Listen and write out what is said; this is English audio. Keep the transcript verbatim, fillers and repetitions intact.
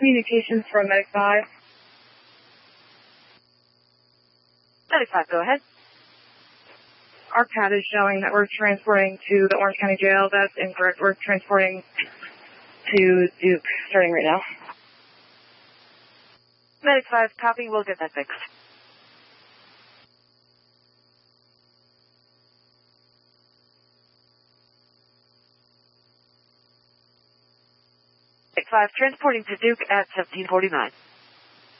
Communications from Medic five. Medic five, go ahead. Our C A D is showing that we're transporting to the Orange County Jail. That's incorrect. We're transporting to Duke starting right now. Medic five, copy. We'll get that fixed. Medic five, transporting to Duke at seventeen forty-nine.